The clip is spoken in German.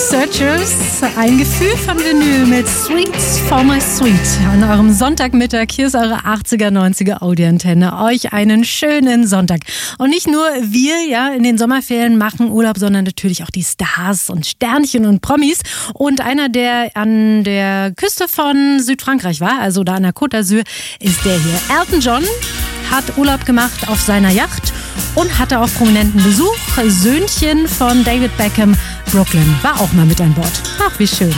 Searchers, ein Gefühl von Vinyl mit Sweets for my Sweet. An eurem Sonntagmittag, hier ist eure 80er, 90er Audioantenne. Euch einen schönen Sonntag. Und nicht nur wir, ja, in den Sommerferien machen Urlaub, sondern natürlich auch die Stars und Sternchen und Promis. Und einer, der an der Küste von Südfrankreich war, also da an der Côte d'Azur, ist der hier. Elton John hat Urlaub gemacht auf seiner Yacht und hatte auch prominenten Besuch. Söhnchen von David Beckham, Brooklyn, war auch mal mit an Bord. Ach, wie schön.